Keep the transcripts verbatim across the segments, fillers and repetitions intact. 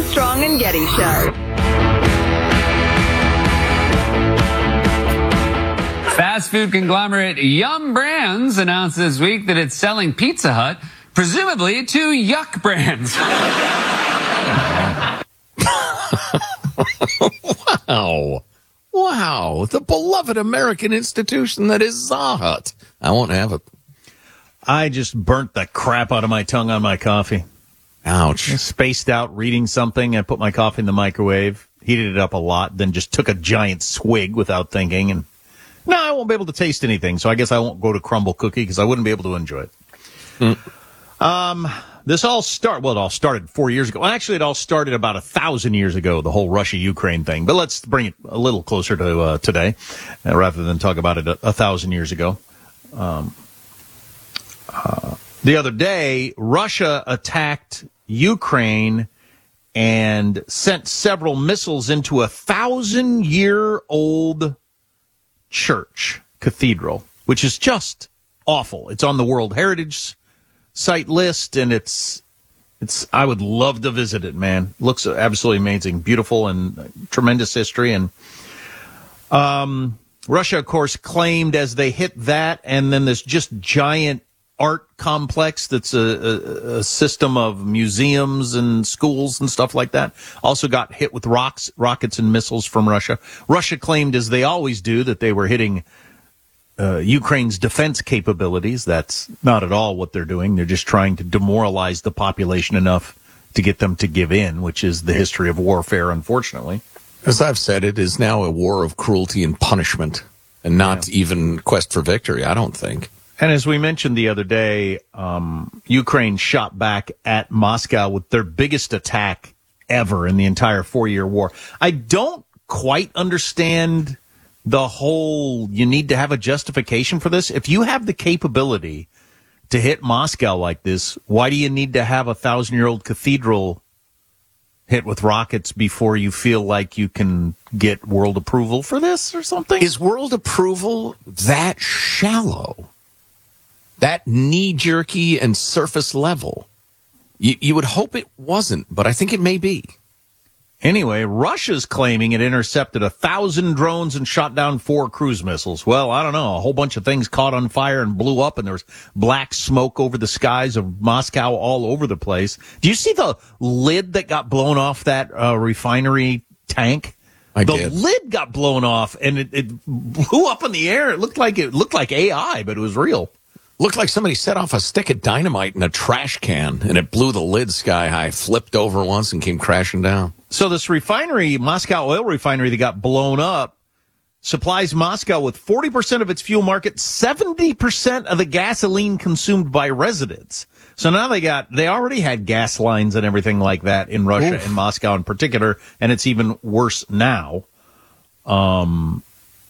Armstrong and Getty Show. Fast food conglomerate Yum Brands announced this week that it's selling Pizza Hut, presumably to Yuck Brands. Wow. Wow. The beloved American institution that is Za Hut. I won't have it. I just burnt the crap out of my tongue on my coffee. Ouch. I spaced out reading something. I put my coffee in the microwave, heated it up a lot, then just took a giant swig without thinking. And no, I won't be able to taste anything, so I guess I won't go to Crumble Cookie because I wouldn't be able to enjoy it. Mm. Um, this all start well, it all started four years ago. Well, actually, it all started about a thousand years ago, the whole Russia-Ukraine thing. But let's bring it a little closer to uh, today, uh, rather than talk about it a, a thousand years ago. Um, uh, the other day, Russia attacked Ukraine and sent several missiles into a thousand-year-old church cathedral, which is just awful. It's on the World Heritage Site list, and it's it's. I would love to visit it, man. Looks absolutely amazing, beautiful, and tremendous history. And um, Russia, of course, claimed as they hit that, and then this just giant art complex that's a, a, a system of museums and schools and stuff like that, also got hit with rocks, rockets and missiles from Russia. Russia claimed, as they always do, that they were hitting uh, Ukraine's defense capabilities. That's not at all what they're doing. They're just trying to demoralize the population enough to get them to give in, which is the history of warfare, unfortunately. As I've said, it is now a war of cruelty and punishment, and not yeah. even quest for victory, I don't think. And as we mentioned the other day, um, Ukraine shot back at Moscow with their biggest attack ever in the entire four-year war. I don't quite understand the whole, you need to have a justification for this. If you have the capability to hit Moscow like this, why do you need to have a thousand-year-old cathedral hit with rockets before you feel like you can get world approval for this or something? Is world approval that shallow? That knee-jerky and surface level? You, you would hope it wasn't, but I think it may be. Anyway, Russia's claiming it intercepted a thousand drones and shot down four cruise missiles. Well, I don't know. A whole bunch of things caught on fire and blew up, and there was black smoke over the skies of Moscow all over the place. Do you see the lid that got blown off that uh, refinery tank? I the did. lid got blown off, and it, it blew up in the air. It looked like it looked like A I, but it was real. Looked like somebody set off a stick of dynamite in a trash can, and it blew the lid sky high, flipped over once, and came crashing down. So this refinery, Moscow oil refinery that got blown up, supplies Moscow with forty percent of its fuel market, seventy percent of the gasoline consumed by residents. So now they got, they already had gas lines and everything like that in Russia, Oof. and Moscow in particular, and it's even worse now. Um...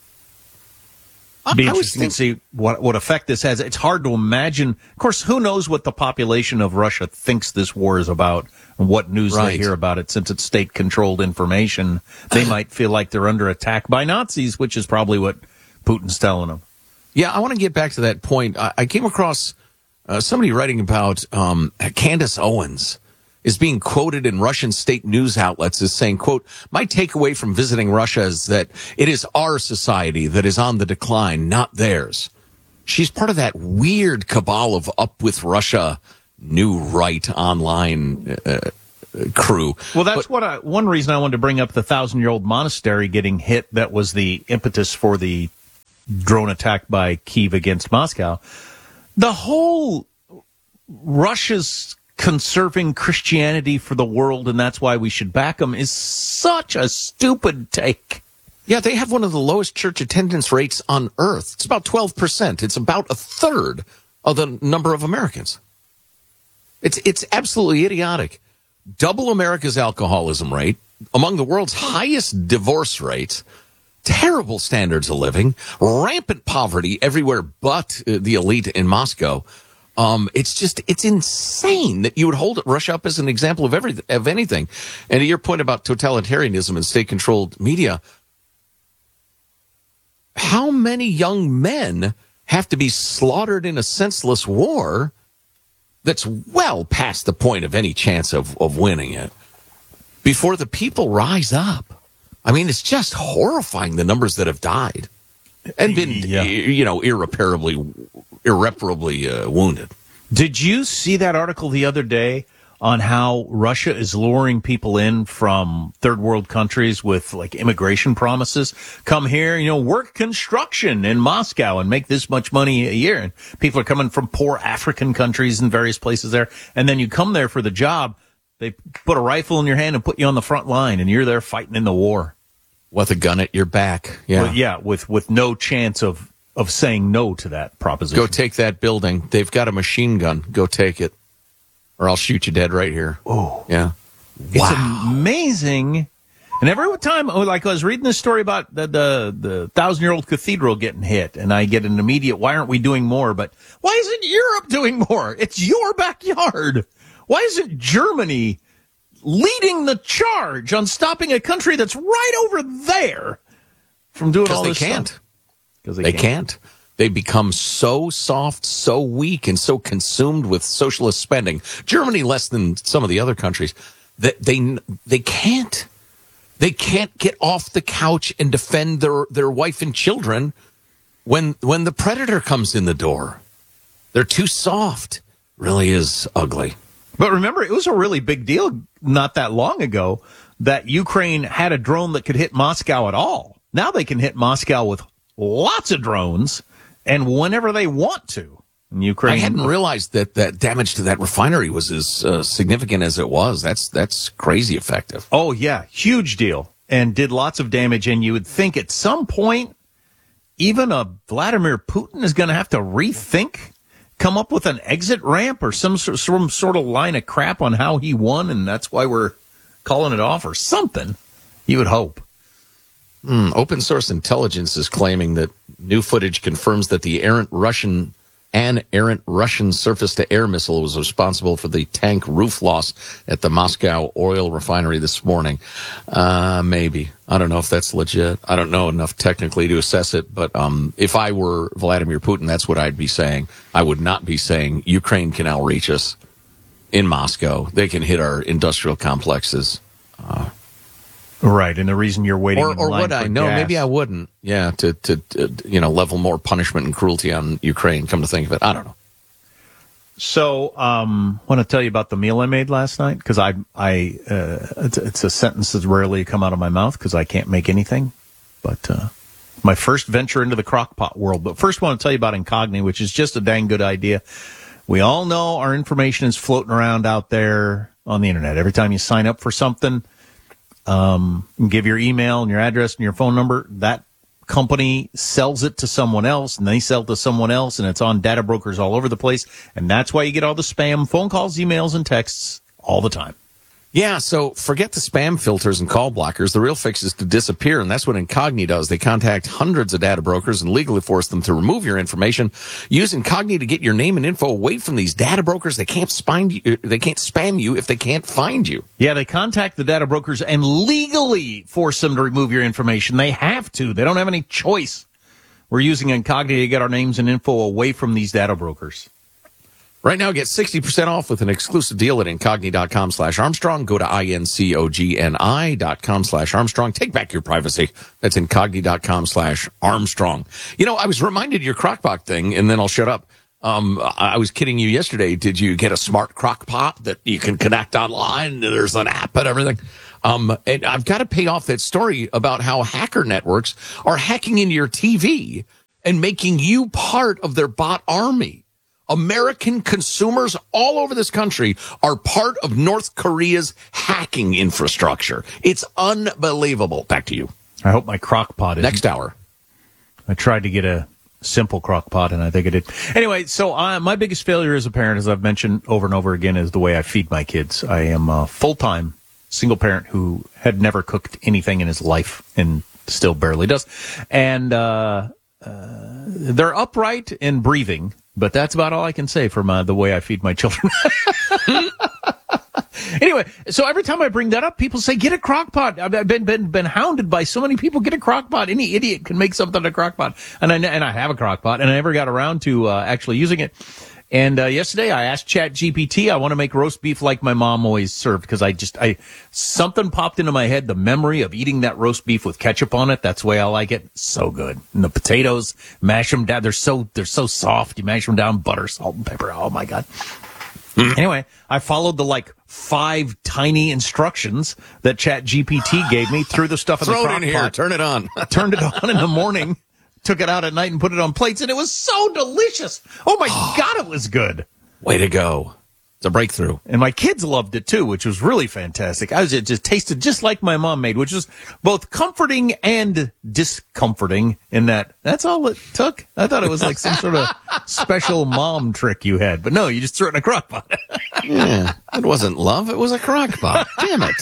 Be interesting to see what, what effect this has. It's hard to imagine. Of course, who knows what the population of Russia thinks this war is about and what news right. they hear about it. Since it's state-controlled information, they might feel like they're under attack by Nazis, which is probably what Putin's telling them. Yeah, I want to get back to that point. I, I came across uh, somebody writing about um, Candace Owens is being quoted in Russian state news outlets as saying, quote, "My takeaway from visiting Russia is that it is our society that is on the decline, not theirs." She's part of that weird cabal of Up With Russia, New Right online uh, crew. Well, that's but, what I, one reason I wanted to bring up the thousand-year-old monastery getting hit. That was the impetus for the drone attack by Kyiv against Moscow. The whole Russia's conserving Christianity for the world, and that's why we should back them, is such a stupid take. Yeah, they have one of the lowest church attendance rates on earth. It's about twelve percent. It's about a third of the number of Americans. It's it's absolutely idiotic. Double America's alcoholism rate, among the world's highest divorce rates, terrible standards of living, rampant poverty everywhere but uh, the elite in Moscow. Um, it's just, it's insane that you would hold Russia up as an example of every, of anything. And to your point about totalitarianism and state-controlled media, how many young men have to be slaughtered in a senseless war that's well past the point of any chance of, of winning it before the people rise up. I mean, it's just horrifying, the numbers that have died and been, Yeah. you know, irreparably, irreparably uh, wounded. Did you see that article the other day on how Russia is luring people in from third world countries with like immigration promises? Come here, you know, work construction in Moscow and make this much money a year. And people are coming from poor African countries and various places there. And then you come there for the job. They put a rifle in your hand and put you on the front line, and you're there fighting in the war. With a gun at your back. Yeah. Well, yeah, with, with no chance of, of saying no to that proposition. Go take that building. They've got a machine gun. Go take it. Or I'll shoot you dead right here. Oh. Yeah. It's Wow. amazing. And every time, oh, like I was reading this story about the, the, the thousand-year-old cathedral getting hit, and I get an immediate, why aren't we doing more? But why isn't Europe doing more? It's your backyard. Why isn't Germany leading the charge on stopping a country that's right over there from doing all Because they this can't. stuff? Because they, They can't. can't. They become so soft, so weak, and so consumed with socialist spending. Germany less than some of the other countries. That they they can't. They can't get off the couch and defend their, their wife and children when when the predator comes in the door. They're too soft. Really is ugly. But remember, it was a really big deal not that long ago that Ukraine had a drone that could hit Moscow at all. Now they can hit Moscow with lots of drones and whenever they want to. In Ukraine, I hadn't realized that that damage to that refinery was as uh, significant as it was. That's that's crazy effective. Oh, yeah, huge deal. And did lots of damage. And you would think at some point, even a Vladimir Putin is going to have to rethink, come up with an exit ramp or some, sort- some sort of line of crap on how he won. And that's why we're calling it off or something. You would hope. Mm, open source intelligence is claiming that new footage confirms that the errant Russian an errant Russian surface-to-air missile was responsible for the tank roof loss at the Moscow oil refinery this morning. Uh, maybe. I don't know if that's legit. I don't know enough technically to assess it, but um, if I were Vladimir Putin, that's what I'd be saying. I would not be saying Ukraine can outreach us in Moscow. They can hit our industrial complexes. Uh, Right, and the reason you're waiting Or, in or line would for I? No, gas. maybe I wouldn't. Yeah, to, to, to, you know, level more punishment and cruelty on Ukraine, come to think of it. I don't know. So, um, want to tell you about the meal I made last night? Because I, I, uh, it's, it's a sentence that's rarely come out of my mouth because I can't make anything. But uh, my first venture into the crock pot world. But first, I want to tell you about Incogni, which is just a dang good idea. We all know our information is floating around out there on the internet. Every time you sign up for something, um, give your email and your address and your phone number, that company sells it to someone else, and they sell it to someone else, and it's on data brokers all over the place. And that's why you get all the spam phone calls, emails, and texts all the time. Yeah, so forget the spam filters and call blockers. The real fix is to disappear, and that's what Incogni does. They contact hundreds of data brokers and legally force them to remove your information. Use Incogni to get your name and info away from these data brokers. They can't spam you, they can't spam you if they can't find you. Yeah, they contact the data brokers and legally force them to remove your information. They have to. They don't have any choice. We're using Incogni to get our names and info away from these data brokers. Right now, get sixty percent off with an exclusive deal at Incogni.com slash Armstrong. Go to I-N-C-O-G-N-I dot com slash Armstrong. Take back your privacy. That's Incogni.com slash Armstrong. You know, I was reminded of your crockpot thing, and then I'll shut up. Um, I was kidding you yesterday. Did you get a smart crockpot that you can connect online? There's an app and everything. Um, and I've got to pay off that story about how hacker networks are hacking into your T V and making you part of their bot army. American consumers all over this country are part of North Korea's hacking infrastructure. It's unbelievable. Back to you. I hope my crock pot is Next hour. I tried to get a simple crock pot, and I think I did. Anyway, so uh, my biggest failure as a parent, as I've mentioned over and over again, is the way I feed my kids. I am a full-time single parent who had never cooked anything in his life and still barely does. And uh, uh, they're upright and breathing, but that's about all I can say for my, the way I feed my children. Anyway, so every time I bring that up, people say, get a crock pot. I've been, been, been hounded by so many people. Get a crock pot. Any idiot can make something in a crock pot. And I, and I have a crock pot, and I never got around to uh, actually using it. And uh, yesterday I asked ChatGPT, I want to make roast beef like my mom always served, because I just, I, something popped into my head, the memory of eating that roast beef with ketchup on it. That's the way I like it. So good. And the potatoes, mash them down. They're so, they're so soft. You mash them down, butter, salt, and pepper. Oh my God. Anyway, I followed the like five tiny instructions that ChatGPT gave me, threw the stuff in Throw the it crock in here. pot, Turn it on. turned it on in the morning, took it out at night and put it on plates, and it was so delicious. Oh my God, it was good. Way to go. It's a breakthrough. And my kids loved it too, which was really fantastic. I was, it just tasted just like my mom made, which was both comforting and discomforting in that that's all it took. I thought it was like some sort of special mom trick you had, but no, you just threw it in a crock pot. Yeah. It wasn't love. It was a crock pot. Damn it.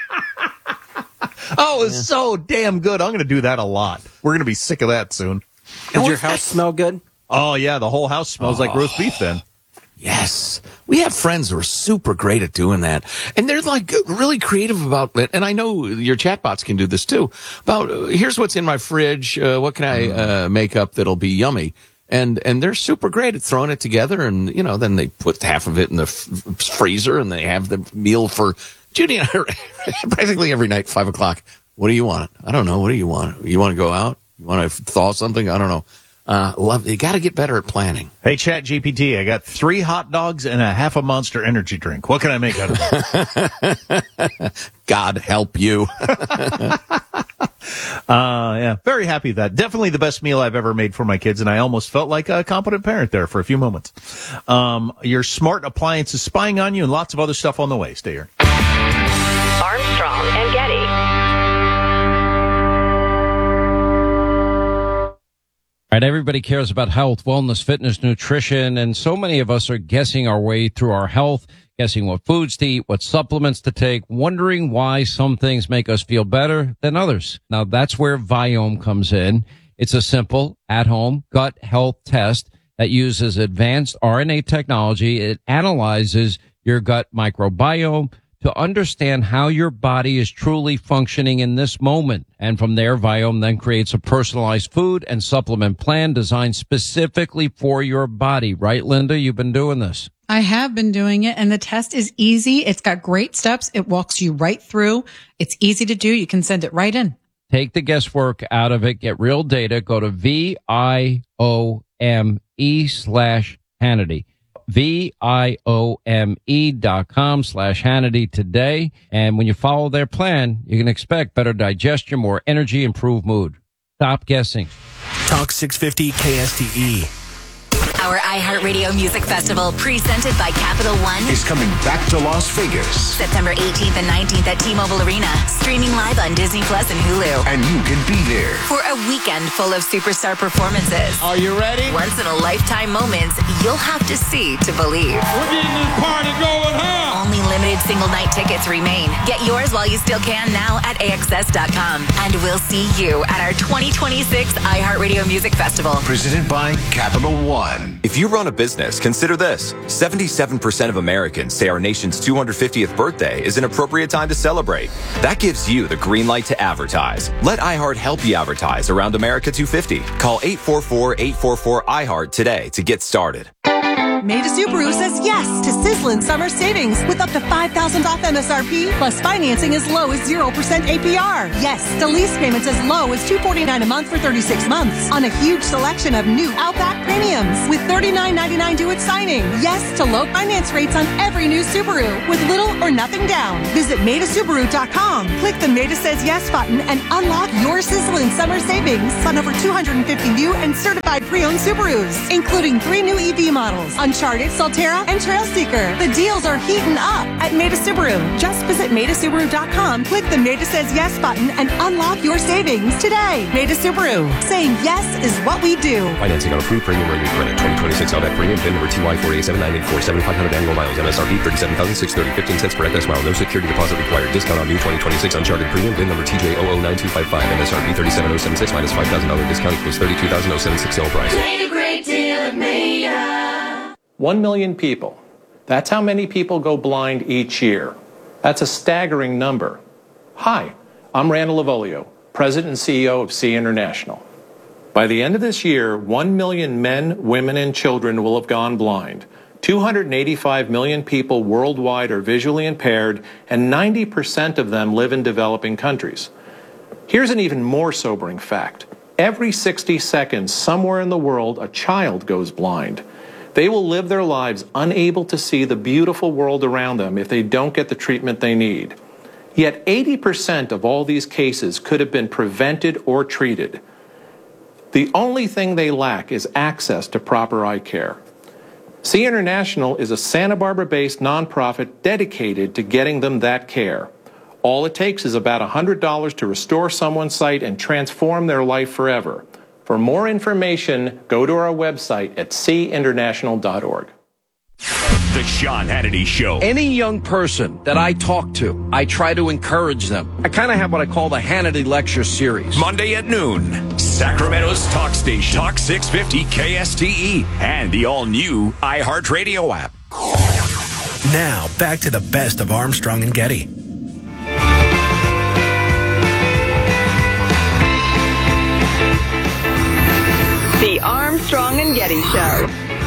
Oh, it was yeah. so damn good. I'm going to do that a lot. We're going to be sick of that soon. Did your house smell good? Oh, yeah. The whole house smells oh. like roast beef then. Yes. We have friends who are super great at doing that. And they're like really creative about it. And I know your chatbots can do this too. About uh, here's what's in my fridge. Uh, what can I uh, make up that'll be yummy? And and they're super great at throwing it together. And, you know, then they put half of it in the f- freezer and they have the meal for Judy and I practically every night, five o'clock. What do you want? I don't know. What do you want? You want to go out? You want to thaw something? I don't know. Uh, love, you got to get better at planning. Hey, ChatGPT, I got three hot dogs and a half a Monster Energy drink. What can I make out of that? God help you. uh, yeah, very happy with that. Definitely the best meal I've ever made for my kids, and I almost felt like a competent parent there for a few moments. Um, your smart appliances spying on you and lots of other stuff on the way. Stay here. Armstrong and Getty. All right, everybody cares about health, wellness, fitness, nutrition, and so many of us are guessing our way through our health, guessing what foods to eat, what supplements to take, wondering why some things make us feel better than others. Now, that's where Viome comes in. It's a simple, at-home gut health test that uses advanced R N A technology. It analyzes your gut microbiome to understand how your body is truly functioning in this moment. And from there, Viome then creates a personalized food and supplement plan designed specifically for your body. Right, Linda? You've been doing this. I have been doing it, and the test is easy. It's got great steps. It walks you right through. It's easy to do. You can send it right in. Take the guesswork out of it. Get real data. Go to V I O M E slash Hannity. V-I-O-M-E dot com slash Hannity today. And when you follow their plan, you can expect better digestion, more energy, improved mood. Stop guessing. Talk six fifty K S T E. Our iHeartRadio Music Festival, presented by Capital One, is coming back to Las Vegas. September eighteenth and nineteenth at T-Mobile Arena. Streaming live on Disney Plus and Hulu. And you can be there for a weekend full of superstar performances. Are you ready? Once in a lifetime moments you'll have to see to believe. We're getting this party going, huh? Only limited single night tickets remain. Get yours while you still can now at A X S dot com. And we'll see you at our twenty twenty-six iHeartRadio Music Festival. Presented by Capital One. If you run a business, consider this. seventy-seven percent of Americans say our nation's two hundred fiftieth birthday is an appropriate time to celebrate. That gives you the green light to advertise. Let iHeart help you advertise around America two fifty. Call eight four four, eight four four, I heart today to get started. Maida Subaru says yes to sizzling summer savings with up to five thousand dollars off M S R P, plus financing as low as zero percent A P R. Yes, to lease payments as low as two hundred forty-nine dollars a month for thirty-six months on a huge selection of new Outback premiums with thirty-nine ninety-nine due at signing. Yes to low finance rates on every new Subaru with little or nothing down. Visit Maida Subaru dot com. Click the Maida Says Yes button and unlock your sizzling summer savings on over two hundred fifty new and certified pre-owned Subarus, including three new E V models, Uncharted, Solterra, and Trailseeker. The deals are heating up at Maida Subaru. Just visit Maida Subaru dot com, click the Maida Says Yes button, and unlock your savings today. Maida Subaru. Saying yes is what we do. Financing on approved premium rated credit. twenty twenty-six Outback premium. VIN number T Y four eight seven nine eight four seven. five hundred annual miles. M S R P thirty-seven thousand six hundred thirty. fifteen cents per excess mile. No security deposit required. Discount on new twenty twenty-six Uncharted premium. VIN number T J zero zero nine two five five. M S R P thirty-seven thousand seventy-six minus five thousand dollars discount equals thirty-two thousand seventy-six sale price. Made a great deal at Maida. One million people. That's how many people go blind each year. That's a staggering number. Hi, I'm Randall Lavolio, President and C E O of Sea International. By the end of this year, one million men, women, and children will have gone blind. two hundred eighty-five million people worldwide are visually impaired, and ninety percent of them live in developing countries. Here's an even more sobering fact. Every sixty seconds, somewhere in the world, a child goes blind. They will live their lives unable to see the beautiful world around them if they don't get the treatment they need. Yet eighty percent of all these cases could have been prevented or treated. The only thing they lack is access to proper eye care. See International is a Santa Barbara-based nonprofit dedicated to getting them that care. All it takes is about one hundred dollars to restore someone's sight and transform their life forever. For more information, go to our website at see international dot org. The Sean Hannity Show. Any young person that I talk to, I try to encourage them. I kind of have what I call the Hannity Lecture Series. Monday at noon, Sacramento's talk station, Talk six fifty K S T E, and the all-new iHeartRadio app. Now, back to the best of Armstrong and Getty. The Armstrong and Getty Show.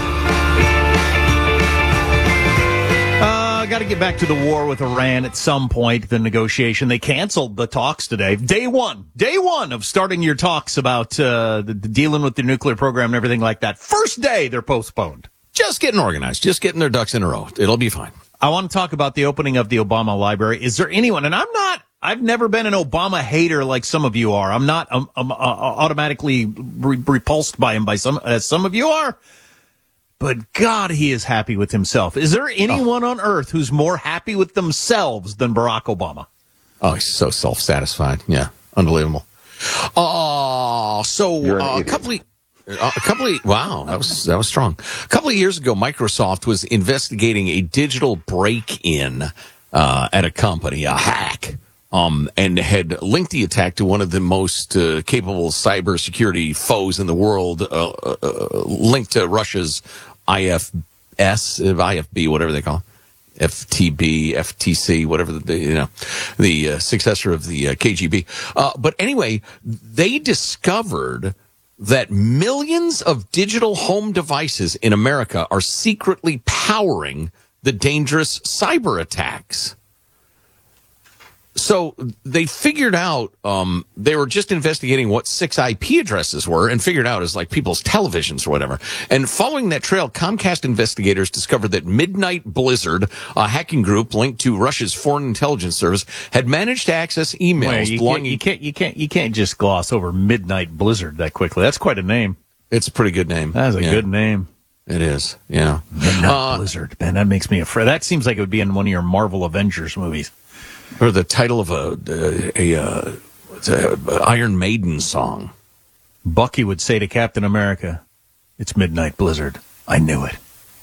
Uh, got to get back to the war with Iran at some point, the negotiation. They canceled the talks today. Day one, day one of starting your talks about uh, the, the dealing with the nuclear program and everything like that. First day, they're postponed. Just getting organized, just getting their ducks in a row. It'll be fine. I want to talk about the opening of the Obama Library. Is there anyone, and I'm not, I've never been an Obama hater like some of you are. I'm not um, um, uh, automatically re- repulsed by him by some, as some of you are. But God, he is happy with himself. Is there anyone oh. on earth who's more happy with themselves than Barack Obama? Oh, he's so self-satisfied. Yeah, unbelievable. Oh, so uh, a couple of... Uh, a couple of, wow, that was, that was strong. A couple of years ago, Microsoft was investigating a digital break-in, uh, at a company, a hack, um, and had linked the attack to one of the most, uh, capable cybersecurity foes in the world, uh, uh, linked to Russia's I F S, I F B, whatever they call it. F T B, F T C, whatever the, you know, the uh, successor of the uh, K G B. Uh, but anyway, they discovered that millions of digital home devices in America are secretly powering the dangerous cyber attacks. So they figured out, um, they were just investigating what six I P addresses were and figured out as like people's televisions or whatever. And following that trail, Comcast investigators discovered that Midnight Blizzard, a hacking group linked to Russia's foreign intelligence service, had managed to access emails Wait, you, belonging. can't, you can't, you can't, you can't just gloss over Midnight Blizzard that quickly. That's quite a name. It's a pretty good name. That's a yeah. good name. It is. Yeah. Midnight uh, Blizzard. Man, that makes me afraid. That seems like it would be in one of your Marvel Avengers movies. Or the title of a a, a, a, a Iron Maiden song. Bucky would say to Captain America, "It's Midnight Blizzard. I knew it."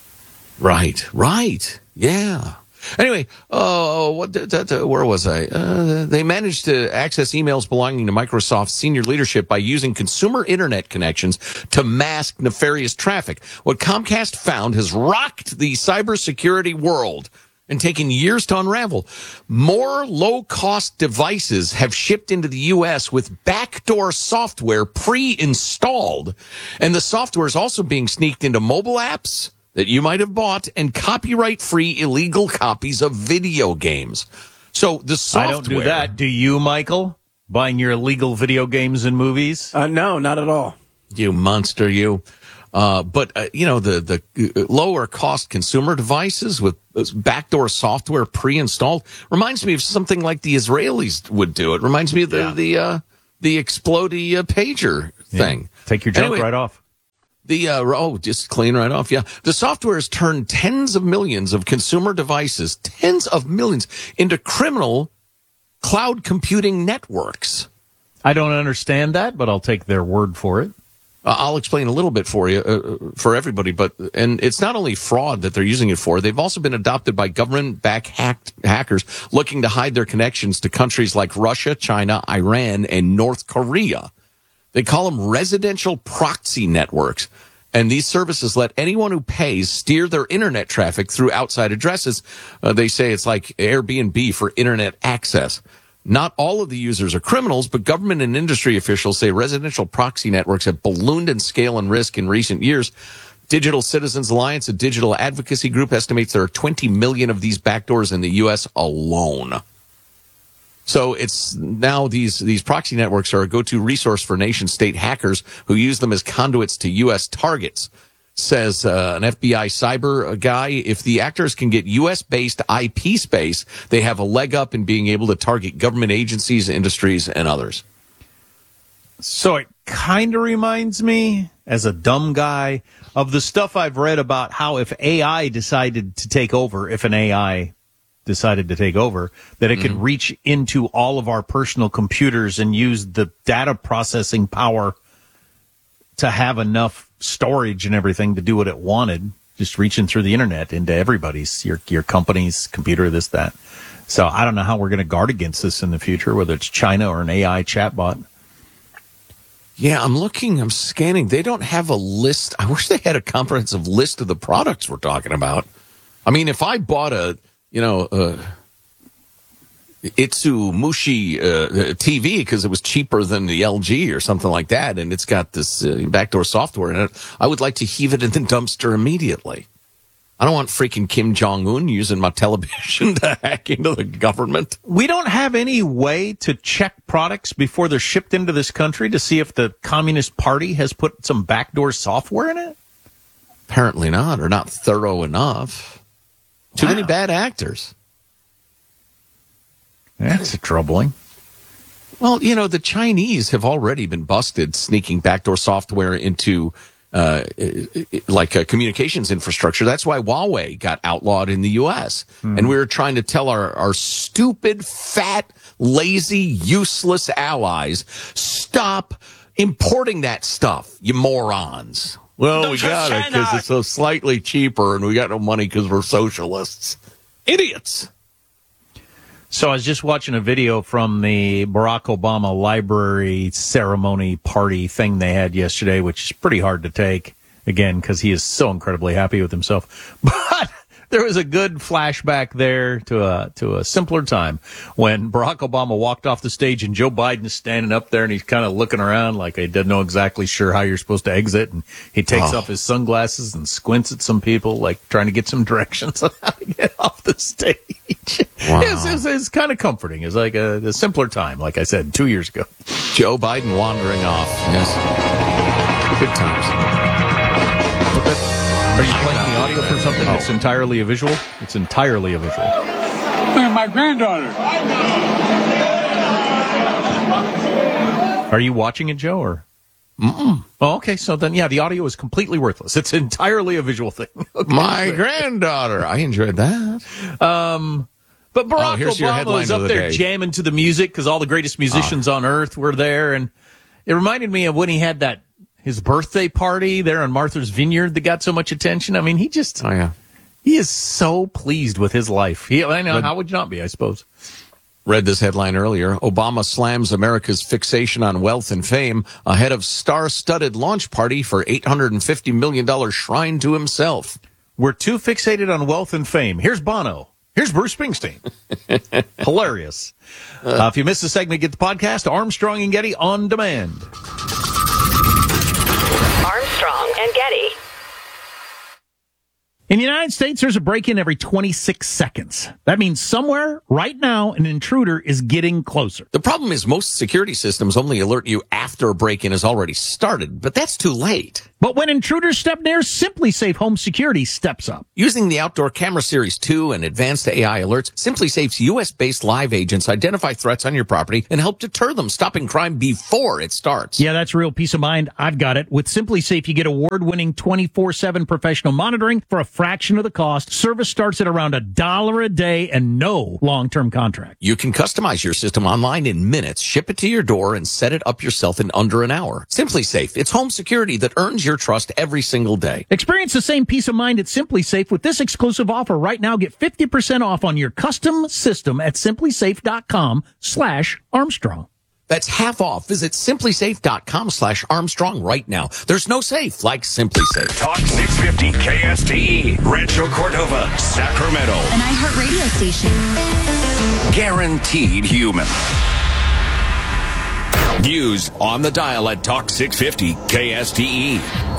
Right, right, yeah. Anyway, uh, what? Th- th- th- where was I? Uh, they managed to access emails belonging to Microsoft's senior leadership by using consumer internet connections to mask nefarious traffic. What Comcast found has rocked the cybersecurity world and taken years to unravel. More low-cost devices have shipped into the U S with backdoor software pre-installed, and the software is also being sneaked into mobile apps that you might have bought and copyright-free illegal copies of video games. So the software... I don't do that. Do you, Michael? Buying your illegal video games and movies? Uh, no, not at all. You monster, you. Uh, but, uh, you know, the, the lower cost consumer devices with backdoor software pre-installed reminds me of something like the Israelis would do. It reminds me of the, yeah. the, uh, the explodey uh, pager thing. Yeah. Take your junk anyway, right off. The, uh, oh, just clean right off. Yeah. The software has turned tens of millions of consumer devices, tens of millions, into criminal cloud computing networks. I don't understand that, but I'll take their word for it. Uh, I'll explain a little bit for you, uh, for everybody, but, and it's not only fraud that they're using it for, they've also been adopted by government-backed hacked hackers looking to hide their connections to countries like Russia, China, Iran, and North Korea. They call them residential proxy networks, and these services let anyone who pays steer their internet traffic through outside addresses. Uh, they say it's like Airbnb for internet access. Not all of the users are criminals, but government and industry officials say residential proxy networks have ballooned in scale and risk in recent years. Digital Citizens Alliance, a digital advocacy group, estimates there are twenty million of these backdoors in the U S alone. So it's now these, these proxy networks are a go-to resource for nation-state hackers who use them as conduits to U S targets. Says uh, an F B I cyber guy, if the actors can get U S-based I P space, they have a leg up in being able to target government agencies, industries, and others. So it kind of reminds me, as a dumb guy, of the stuff I've read about how if A I decided to take over, if an A I decided to take over, that it mm-hmm. could reach into all of our personal computers and use the data processing power to have enough storage and everything to do what it wanted, just reaching through the internet into everybody's, your your company's computer, this, that. So I don't know how we're going to guard against this in the future, whether it's China or an A I chatbot. Yeah, I'm looking, I'm scanning. They don't have a list. I wish they had a comprehensive list of the products we're talking about. I mean, if I bought a, you know, uh, Itsu Mushi uh, T V because it was cheaper than the L G or something like that, and it's got this uh, backdoor software in it, I would like to heave it in the dumpster immediately. I don't want freaking Kim Jong-un using my television to hack into the government. We don't have any way to check products before they're shipped into this country to see if the Communist Party has put some backdoor software in it? Apparently not, or not thorough enough. Too wow. many bad actors. That's troubling. Well, you know, the Chinese have already been busted sneaking backdoor software into uh, like a communications infrastructure. That's why Huawei got outlawed in the U S Mm. And we were trying to tell our, our stupid, fat, lazy, useless allies, stop importing that stuff, you morons. Well, Don't we got it because it's so slightly cheaper, and we got no money because we're socialists. Idiots. So I was just watching a video from the Barack Obama library ceremony party thing they had yesterday, which is pretty hard to take, again, because he is so incredibly happy with himself. But there was a good flashback there to a to a simpler time when Barack Obama walked off the stage and Joe Biden's standing up there and he's kind of looking around like he doesn't know exactly sure how you're supposed to exit. And he takes oh. off his sunglasses and squints at some people, like trying to get some directions on how to get off the stage. Wow. It's, it's, it's kind of comforting. It's like a, a simpler time, like I said, two years ago. Joe Biden wandering off. Yes. Good times. Are you playing the audio for something that's oh. entirely a visual? It's entirely a visual. My granddaughter. Are you watching it, Joe? Or? Mm-mm. Oh, okay. So then, yeah, the audio is completely worthless. It's entirely a visual thing. Okay. My granddaughter. I enjoyed that. Um, but Barack oh, Obama was up the there day. jamming to the music because all the greatest musicians oh. on earth were there. And it reminded me of when he had that his birthday party there on Martha's Vineyard that got so much attention. I mean, he just, oh, yeah. he is so pleased with his life. He, I know, Read, how would you not be, I suppose? Read this headline earlier. Obama slams America's fixation on wealth and fame ahead of star-studded launch party for eight hundred fifty million dollars shrine to himself. We're too fixated on wealth and fame. Here's Bono. Here's Bruce Springsteen. Hilarious. Uh, if you missed the segment, get the podcast, Armstrong and Getty on demand. Armstrong and Getty. In the United States, there's a break-in every twenty-six seconds. That means somewhere, right now, an intruder is getting closer. The problem is most security systems only alert you after a break-in has already started, but that's too late. But when intruders step near, SimpliSafe Home Security steps up. Using the Outdoor Camera Series two and advanced A I alerts, SimpliSafe's U S-based live agents identify threats on your property and help deter them, stopping crime before it starts. Yeah, that's real peace of mind. I've got it. With SimpliSafe, you get award-winning twenty-four seven professional monitoring for a fraction of the cost. Service starts at around a dollar a day and no long-term contract. You can customize your system online in minutes, ship it to your door, and set it up yourself in under an hour. SimpliSafe, it's home security that earns your trust every single day. Experience the same peace of mind at SimpliSafe with this exclusive offer right now. Get fifty percent off on your custom system at simplisafe.com slash Armstrong. That's half off. Visit simplisafe.com slash Armstrong right now. There's no safe like SimpliSafe. Talk six fifty K S T E, Rancho Cordova, Sacramento. An iHeart radio station. Guaranteed human. News on the dial at Talk six fifty K S T E.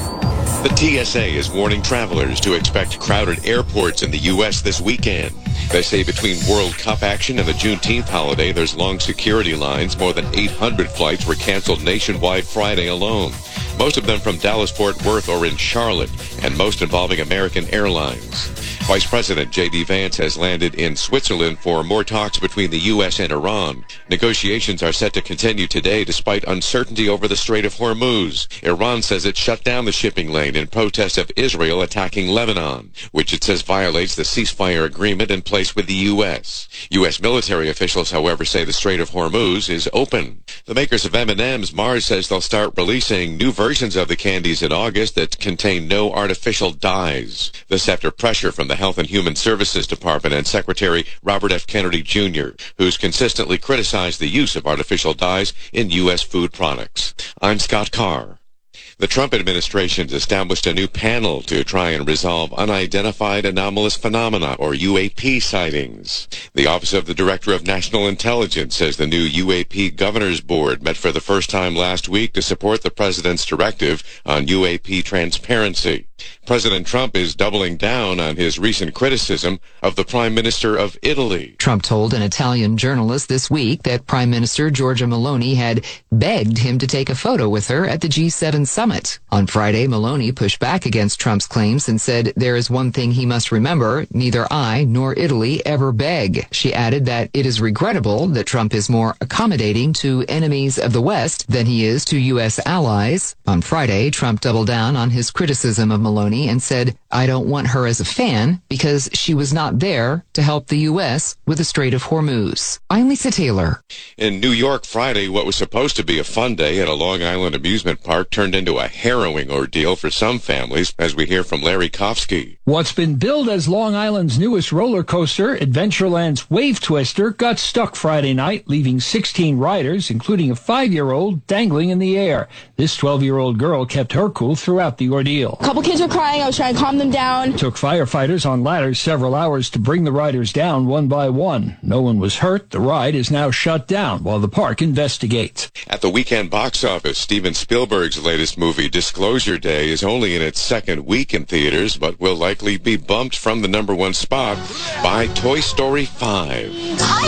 The T S A is warning travelers to expect crowded airports in the U S this weekend. They say between World Cup action and the Juneteenth holiday, there's long security lines. More than eight hundred flights were canceled nationwide Friday alone. Most of them from Dallas-Fort Worth or in Charlotte, and most involving American Airlines. Vice President J D. Vance has landed in Switzerland for more talks between the U S and Iran. Negotiations are set to continue today despite uncertainty over the Strait of Hormuz. Iran says it shut down the shipping lane in protest of Israel attacking Lebanon, which it says violates the ceasefire agreement in place with the U S. U S military officials, however, say the Strait of Hormuz is open. The makers of M and M's, Mars, says they'll start releasing new versions of the candies in August that contain no artificial dyes. This after pressure from the Health and Human Services Department and Secretary Robert F. Kennedy Junior, who's consistently criticized the use of artificial dyes in U S food products. I'm Scott Carr. The Trump administration's established a new panel to try and resolve unidentified anomalous phenomena, or U A P sightings. The Office of the Director of National Intelligence says the new U A P Governor's Board met for the first time last week to support the president's directive on U A P transparency. President Trump is doubling down on his recent criticism of the Prime Minister of Italy. Trump told an Italian journalist this week that Prime Minister Giorgia Meloni had begged him to take a photo with her at the G seven summit. On Friday, Meloni pushed back against Trump's claims and said there is one thing he must remember: neither I nor Italy ever beg. She added that it is regrettable that Trump is more accommodating to enemies of the West than he is to U S allies. On Friday, Trump doubled down on his criticism of Meloni and said, I don't want her as a fan because she was not there to help the U S with the Strait of Hormuz. I'm Lisa Taylor. In New York Friday, what was supposed to be a fun day at a Long Island amusement park turned into a harrowing ordeal for some families, as we hear from Larry Kofsky. What's been billed as Long Island's newest roller coaster, Adventureland's Wave Twister, got stuck Friday night, leaving sixteen riders, including a five-year-old, dangling in the air. This twelve-year-old girl kept her cool throughout the ordeal. A couple kids were crying. I was trying to calm them down. It took firefighters on ladders several hours to bring the riders down one by one. No one was hurt. The ride is now shut down while the park investigates. At the weekend box office, Steven Spielberg's latest movie, Disclosure Day, is only in its second week in theaters, but will likely be bumped from the number one spot by Toy Story five. Hi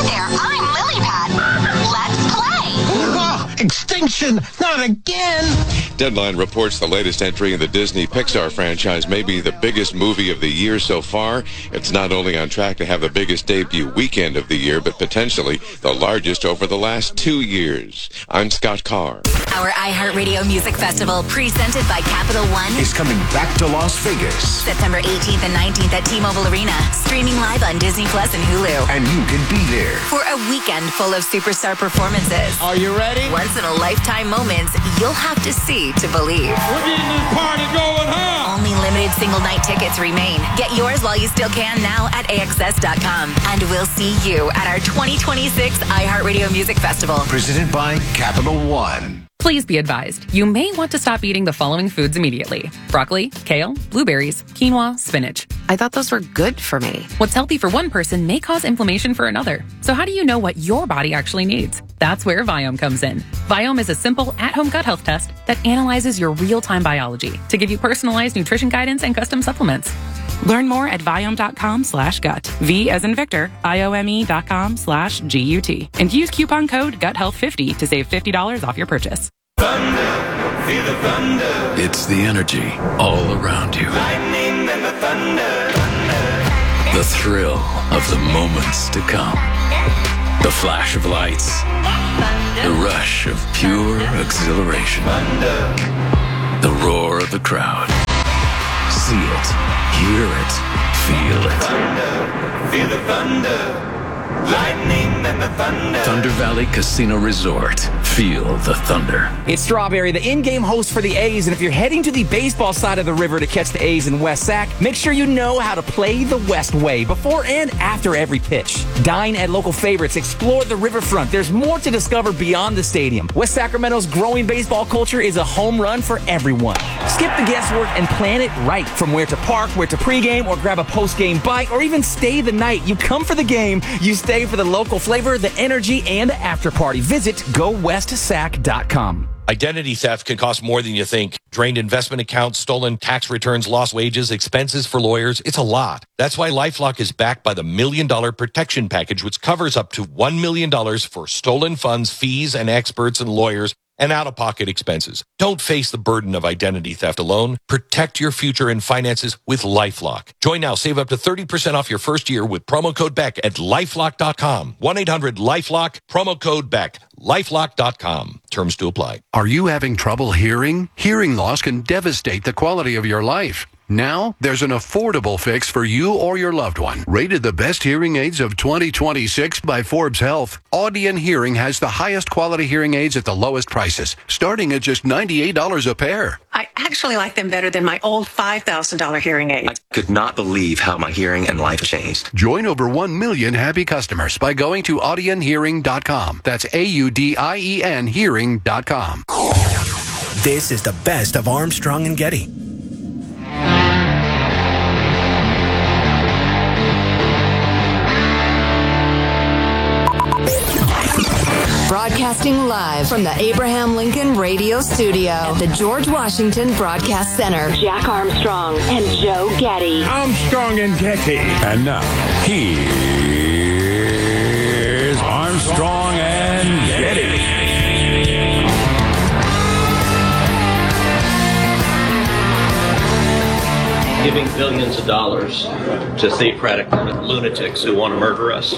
there, I'm Lily Pad. Let's play. Oh, extinction, not again. Deadline reports the latest entry in the Disney Pixar franchise may be the biggest movie of the year so far. It's not only on track to have the biggest debut weekend of the year, but potentially the largest over the last two years. I'm Scott Carr. Our iHeartRadio Music Festival, presented by Capital One, is coming back to Las Vegas. September eighteenth and nineteenth at T-Mobile Arena. Streaming live on Disney Plus and Hulu. And you can be there for a weekend full of superstar performances. Are you ready? Once-in-a-lifetime moments you'll have to see to believe. We're getting this party going, huh? Only limited single night tickets remain. Get yours while you still can now at A X S dot com. And we'll see you at our twenty twenty-six iHeartRadio Music Festival. Presented by Capital One. Please be advised, you may want to stop eating the following foods immediately: broccoli, kale, blueberries, quinoa, spinach. I thought those were good for me. What's healthy for one person may cause inflammation for another. So how do you know what your body actually needs? That's where Viome comes in. Viome is a simple at-home gut health test that analyzes your real-time biology to give you personalized nutrition guidance and custom supplements. Learn more at Viome.com slash gut. V as in Victor, I-O-M-E dot com slash G-U-T. And use coupon code gut health fifty to save fifty dollars off your purchase. Thunder, feel the thunder. It's the energy all around you. Lightning and the thunder, thunder. The thrill of the moments to come. The flash of lights. The rush of pure exhilaration. The roar of the crowd. See it, hear it, feel it. Thunder, feel the thunder. Lightning and the thunder. Thunder Valley Casino Resort. Feel the thunder. It's Strawberry, the in-game host for the A's, and if you're heading to the baseball side of the river to catch the A's in West Sac, make sure you know how to play the West way before and after every pitch. Dine at local favorites, explore the riverfront. There's more to discover beyond the stadium. West Sacramento's growing baseball culture is a home run for everyone. Skip the guesswork and plan it right. From where to park, where to pregame, or grab a post-game bite, or even stay the night. You come for the game, you stay for the local flavor, the energy, and the after party. Visit go west sac dot com. Identity theft can cost more than you think. Drained investment accounts, stolen tax returns, lost wages, expenses for lawyers. It's a lot. That's why LifeLock is backed by the Million Dollar Protection Package, which covers up to one million dollars for stolen funds, fees, and experts and lawyers, and out-of-pocket expenses. Don't face the burden of identity theft alone. Protect your future and finances with LifeLock. Join now. Save up to thirty percent off your first year with promo code Beck at lifelock dot com. one eight hundred lifelock, promo code Beck. lifelock dot com. Terms to apply. Are you having trouble hearing? Hearing loss can devastate the quality of your life. Now, there's an affordable fix for you or your loved one. Rated the best hearing aids of twenty twenty-six by Forbes Health, Audion Hearing has the highest quality hearing aids at the lowest prices, starting at just ninety-eight dollars a pair. I actually like them better than my old five thousand dollars hearing aid. I could not believe how my hearing and life changed. Join over one million happy customers by going to audion hearing dot com. That's A U D I E N hearing dot com. This is the best of Armstrong and Getty. Broadcasting live from the Abraham Lincoln Radio Studio at the George Washington Broadcast Center. Jack Armstrong and Joe Getty. Armstrong and Getty. And now, here's Armstrong and Getty. Giving billions of dollars to theocratic lunatics who want to murder us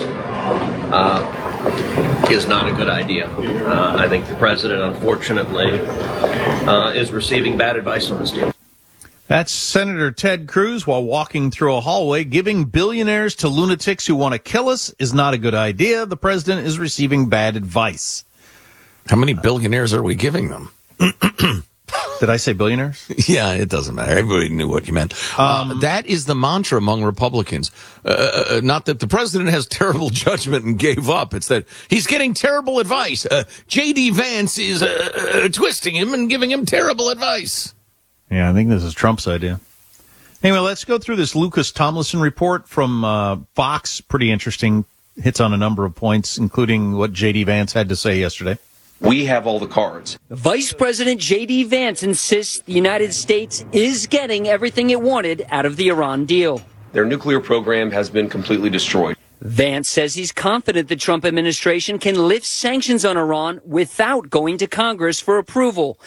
uh, is not a good idea. Uh, I think the president, unfortunately, uh, is receiving bad advice on this deal. That's Senator Ted Cruz while walking through a hallway. Giving billionaires to lunatics who want to kill us is not a good idea. The president is receiving bad advice. How many billionaires are we giving them? Did I say billionaires? Yeah, it doesn't matter. Everybody knew what you meant. Um, uh, that is the mantra among Republicans. Uh, not that the president has terrible judgment and gave up. It's that he's getting terrible advice. Uh, J D. Vance is uh, uh, twisting him and giving him terrible advice. Yeah, I think this is Trump's idea. Anyway, let's go through this Lucas Tomlinson report from uh, Fox. Pretty interesting. Hits on a number of points, including what J D. Vance had to say yesterday. We have all the cards. Vice President J D. Vance insists the United States is getting everything it wanted out of the Iran deal. Their nuclear program has been completely destroyed. Vance says he's confident the Trump administration can lift sanctions on Iran without going to Congress for approval.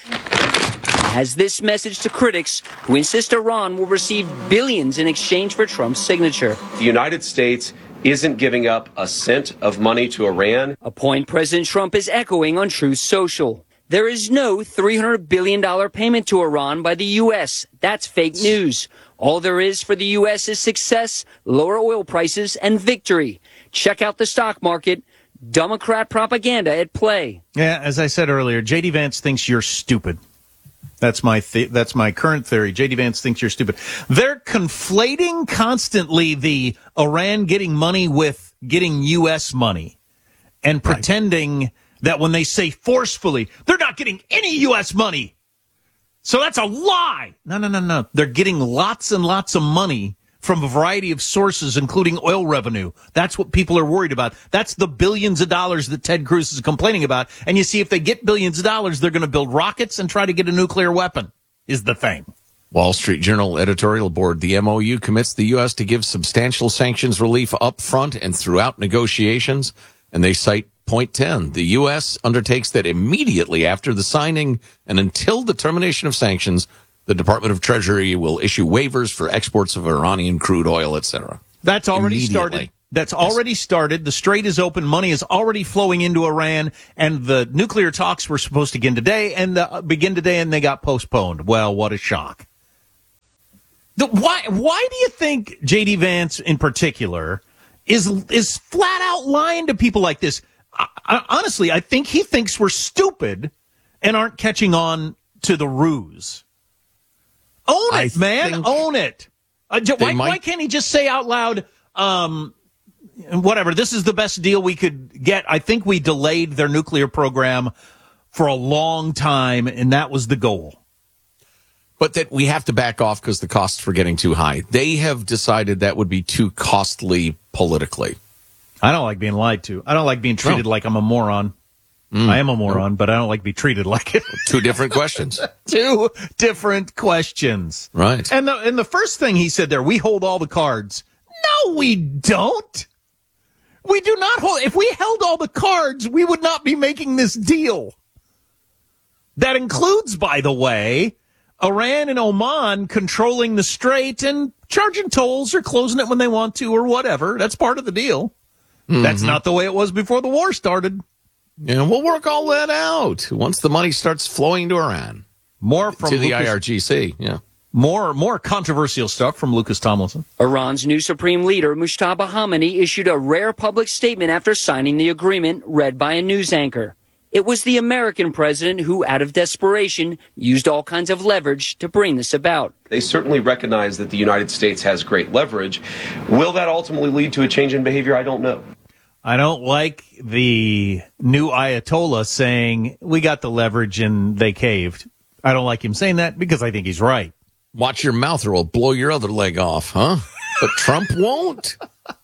Has this message to critics who insist Iran will receive billions in exchange for Trump's signature. The United States isn't giving up a cent of money to Iran. A point President Trump is echoing on Truth Social. There is no three hundred billion dollars payment to Iran by the U S. That's fake news. All there is for the U S is success, lower oil prices, and victory. Check out the stock market. Democrat propaganda at play. Yeah, as I said earlier, J D. Vance thinks you're stupid. That's my th- that's my current theory. J D. Vance thinks you're stupid. They're conflating constantly the Iran getting money with getting U S money and pretending right. that when they say forcefully, they're not getting any U S money. So that's a lie. No, no, no, no. They're getting lots and lots of money from a variety of sources, including oil revenue. That's what people are worried about. That's the billions of dollars that Ted Cruz is complaining about. And you see, if they get billions of dollars, they're going to build rockets and try to get a nuclear weapon, is the thing. Wall Street Journal editorial board. The M O U commits the U S to give substantial sanctions relief up front and throughout negotiations. And they cite point ten. The U S undertakes that immediately after the signing and until the termination of sanctions, the Department of Treasury will issue waivers for exports of Iranian crude oil, et cetera. That's already started. That's already started. The strait is open. Money is already flowing into Iran, and the nuclear talks were supposed to begin today, and the, begin today, and they got postponed. Well, what a shock! The, why? Why do you think J D. Vance, in particular, is is flat out lying to people like this? I, I, honestly, I think he thinks we're stupid and aren't catching on to the ruse. Own it, I man. Own it. Uh, why, might... why can't he just say out loud, um, whatever, this is the best deal we could get. I think we delayed their nuclear program for a long time, and that was the goal. but that we have to back off because the costs were getting too high. They have decided that would be too costly politically. I don't like being lied to. I don't like being treated no. like I'm a moron. Mm. I am a moron, but I don't like to be treated like it. Two different questions. Two different questions. Right. And the and the first thing he said there, we hold all the cards. No, we don't. We do not hold. If we held all the cards, we would not be making this deal. That includes, by the way, Iran and Oman controlling the strait and charging tolls or closing it when they want to or whatever. That's part of the deal. Mm-hmm. That's not the way it was before the war started. And we'll work all that out once the money starts flowing to Iran. More from to the Lucas, I R G C, yeah. More more controversial stuff from Lucas Tomlinson. Iran's new supreme leader, Mustafa Khamenei, issued a rare public statement after signing the agreement, read by a news anchor. It was the American president who, out of desperation, used all kinds of leverage to bring this about. They certainly recognize that the United States has great leverage. Will that ultimately lead to a change in behavior? I don't know. I don't like the new Ayatollah saying, we got the leverage and they caved. I don't like him saying that because I think he's right. Watch your mouth or we'll blow your other leg off, huh? But Trump won't.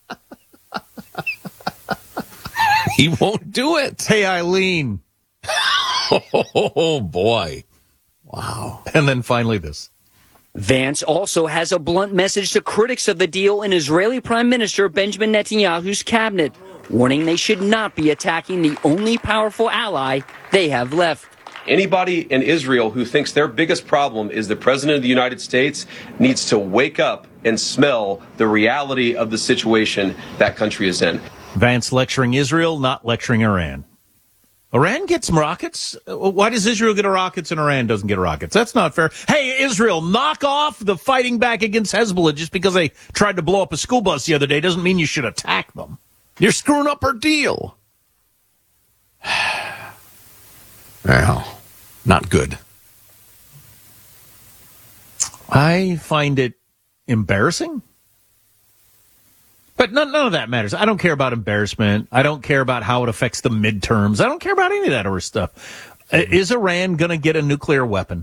He won't do it. Hey, Eileen. Oh, boy. Wow. And then finally this. Vance also has a blunt message to critics of the deal in Israeli Prime Minister Benjamin Netanyahu's cabinet, warning they should not be attacking the only powerful ally they have left. Anybody in Israel who thinks their biggest problem is the president of the United States needs to wake up and smell the reality of the situation that country is in. Vance lecturing Israel, not lecturing Iran. Iran gets rockets? Why does Israel get rockets and Iran doesn't get rockets? That's not fair. Hey, Israel, knock off the fighting back against Hezbollah just because they tried to blow up a school bus the other day doesn't mean you should attack them. You're screwing up our deal. Well, not good. I find it embarrassing. But none, none of that matters. I don't care about embarrassment. I don't care about how it affects the midterms. I don't care about any of that other stuff. Mm-hmm. Is Iran going to get a nuclear weapon?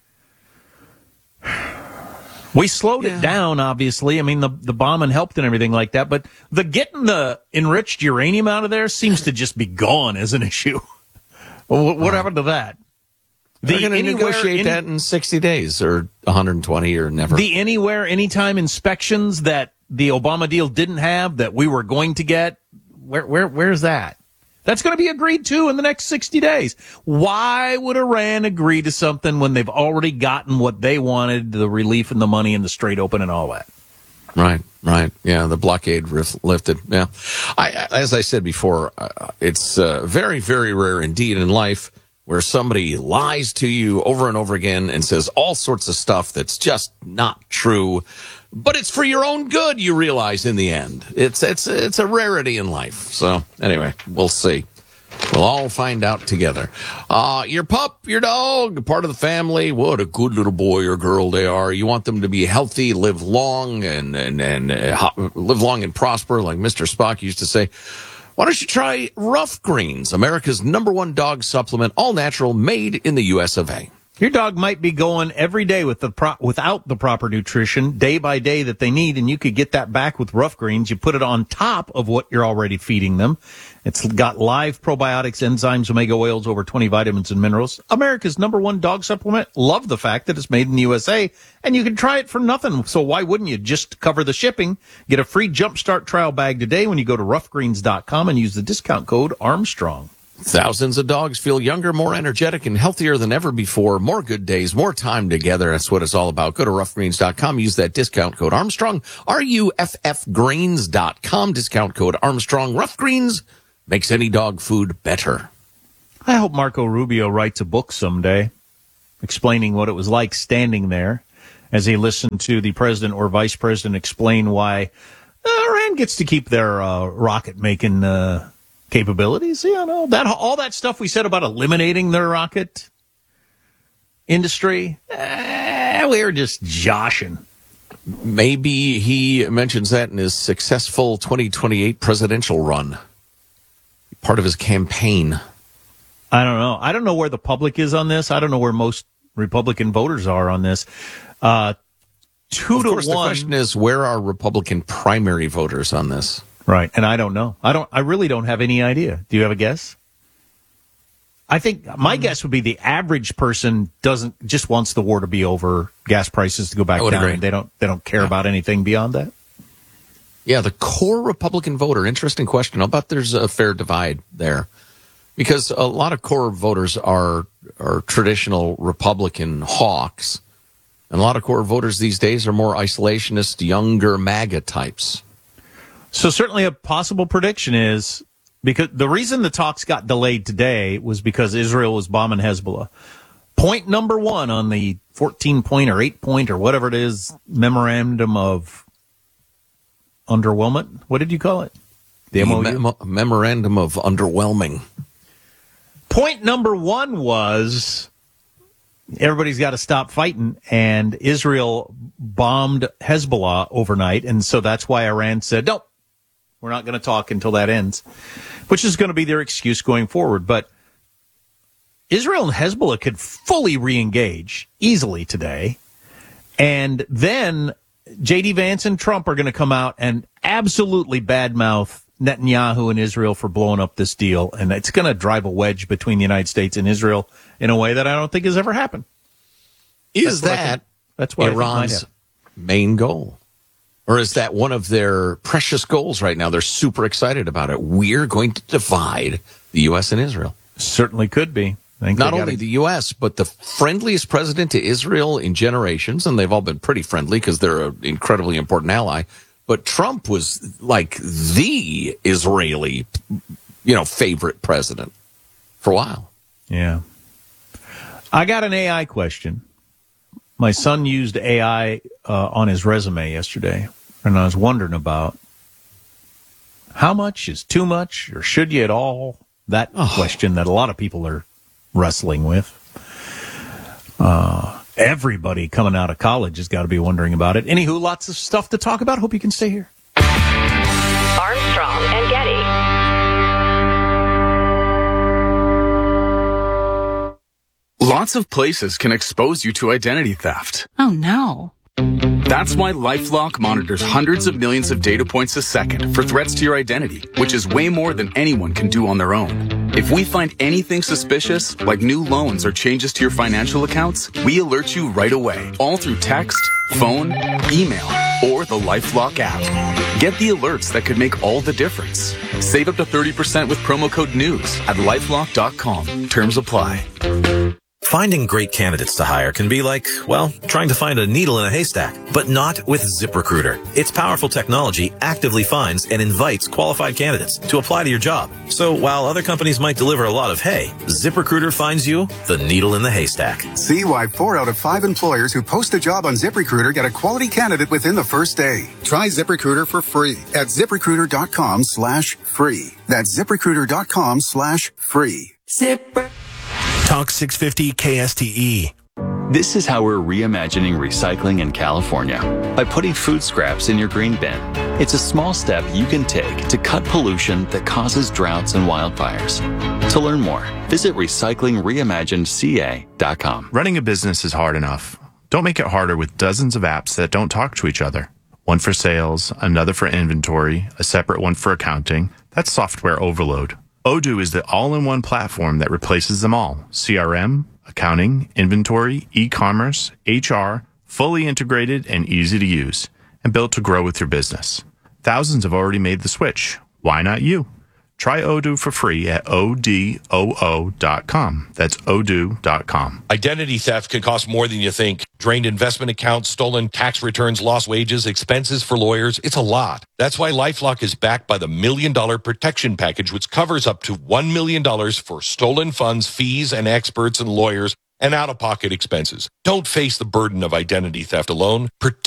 We slowed yeah. it down, obviously. I mean, the, the bombing helped and everything like that. But the getting the enriched uranium out of there seems to just be gone as an issue. What, what happened to that? They're going to negotiate any, that in sixty days or one hundred twenty or never. The anywhere, anytime inspections that the Obama deal didn't have that we were going to get, where, where, where's that? That's going to be agreed to in the next sixty days. Why would Iran agree to something when they've already gotten what they wanted, the relief and the money and the Strait open and all that? Right, right. Yeah, the blockade rif- lifted. Yeah. I, as I said before, uh, it's uh, very, very rare indeed in life where somebody lies to you over and over again and says all sorts of stuff that's just not true, but it's for your own good, you realize in the end. It's it's it's a rarity in life. So anyway, we'll see. We'll all find out together. Uh, your pup, your dog, part of the family, what a good little boy or girl they are. You want them to be healthy, live long, and, and, and uh, live long and prosper, like Mister Spock used to say. Why don't you try Rough Greens, America's number one dog supplement, all natural, made in the U S of A. Your dog might be going every day with the pro- without the proper nutrition, day by day that they need, and you could get that back with Rough Greens. You put it on top of what you're already feeding them. It's got live probiotics, enzymes, omega oils, over twenty vitamins and minerals. America's number one dog supplement. Love the fact that it's made in the U S A, and you can try it for nothing. So why wouldn't you just cover the shipping? Get a free Jumpstart trial bag today when you go to rough greens dot com and use the discount code Armstrong. Thousands of dogs feel younger, more energetic, and healthier than ever before. More good days, more time together. That's what it's all about. Go to rough greens dot com. Use that discount code Armstrong. R U F F greens dot com. Discount code Armstrong. Rough Greens makes any dog food better. I hope Marco Rubio writes a book someday explaining what it was like standing there as he listened to the president or vice president explain why uh, Iran gets to keep their uh, rocket-making uh capabilities. You know, that all that stuff we said about eliminating their rocket industry, eh, we were just joshing. Maybe he mentions that in his successful twenty twenty-eight presidential run, part of his campaign. I don't know. I don't know where the public is on this. I don't know where most Republican voters are on this. Uh, two of to course, one. The question is, where are Republican primary voters on this? Right, and I don't know. I don't. I really don't have any idea. Do you have a guess? I think my mm-hmm. guess would be the average person doesn't just wants the war to be over, gas prices to go back down. Agree. They don't. They don't care yeah. about anything beyond that. Yeah, the core Republican voter. Interesting question. I'll bet there's a fair divide there, because a lot of core voters are are traditional Republican hawks, and a lot of core voters these days are more isolationist, younger MAGA types. So certainly a possible prediction is, because the reason the talks got delayed today was because Israel was bombing Hezbollah. Point number one on the fourteen-point or eight-point or whatever it is memorandum of underwhelmment. What did you call it? The, the mem- memorandum of underwhelming. Point number one was everybody's got to stop fighting, and Israel bombed Hezbollah overnight, and so that's why Iran said, nope, we're not going to talk until that ends, which is going to be their excuse going forward. But Israel and Hezbollah could fully re-engage easily today, and then J D. Vance and Trump are going to come out and absolutely badmouth Netanyahu and Israel for blowing up this deal, and it's going to drive a wedge between the United States and Israel in a way that I don't think has ever happened. Is that's that think, that's what Iran's main goal? Or is that one of their precious goals right now? They're super excited about it. We're going to divide the U S and Israel. Certainly could be. I think Not only the U S, but the friendliest president to Israel in generations, and they've all been pretty friendly because they're an incredibly important ally. But Trump was like the Israeli, you know, favorite president for a while. Yeah. I got an A I question. My son used A I uh, on his resume yesterday, and I was wondering about how much is too much, or should you at all? That oh. question that a lot of people are wrestling with. Uh, everybody coming out of college has got to be wondering about it. Anywho, lots of stuff to talk about. Hope you can stay here. Armstrong and Getty. Lots of places can expose you to identity theft. Oh, no. That's why LifeLock monitors hundreds of millions of data points a second for threats to your identity, which is way more than anyone can do on their own. If we find anything suspicious, like new loans or changes to your financial accounts, we alert you right away, all through text, phone, email, or the LifeLock app. Get the alerts that could make all the difference. Save up to thirty percent with promo code NEWS at lifelock dot com. Terms apply. Finding great candidates to hire can be like, well, trying to find a needle in a haystack, but not with ZipRecruiter. Its powerful technology actively finds and invites qualified candidates to apply to your job. So while other companies might deliver a lot of hay, ZipRecruiter finds you the needle in the haystack. See why four out of five employers who post a job on ZipRecruiter get a quality candidate within the first day. Try ZipRecruiter for free at ZipRecruiter.com slash free. That's ZipRecruiter.com slash free. ZipRecruiter. Talk six fifty K S T E. This is how we're reimagining recycling in California, by putting food scraps in your green bin. It's a small step you can take to cut pollution that causes droughts and wildfires. To learn more, visit recycling reimagined C A dot com. Running a business is hard enough. Don't make it harder with dozens of apps that don't talk to each other. One for sales, another for inventory, a separate one for accounting. That's software overload. Odoo is the all-in-one platform that replaces them all. C R M, accounting, inventory, e-commerce, H R, fully integrated and easy to use, and built to grow with your business. Thousands have already made the switch. Why not you? Try Odoo for free at O D O O dot com. That's odoo dot com. Identity theft can cost more than you think. Drained investment accounts, stolen tax returns, lost wages, expenses for lawyers. It's a lot. That's why LifeLock is backed by the Million Dollar Protection Package, which covers up to one million dollars for stolen funds, fees, and experts and lawyers, and out-of-pocket expenses. Don't face the burden of identity theft alone. Protect